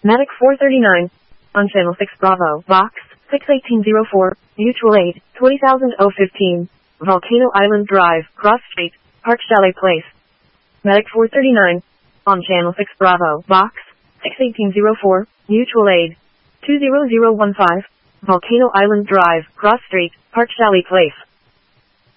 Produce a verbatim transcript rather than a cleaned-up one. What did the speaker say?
Medic four thirty-nine. On Channel six Bravo, Box six eighteen oh four, Mutual Aid, twenty thousand fifteen, Volcano Island Drive, Cross Street, Park Chalet Place. Medic four thirty-nine. On Channel six Bravo, Box six eighteen oh four, Mutual Aid, two zero zero one five, Volcano Island Drive, Cross Street, Park Chalet Place.